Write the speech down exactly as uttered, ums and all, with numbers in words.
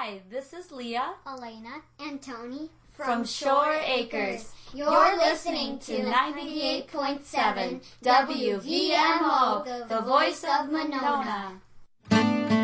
Hi, this is Leah, Elena, and Tony from Shore Acres. You're listening to ninety-eight point seven W V M O, the voice of Monona.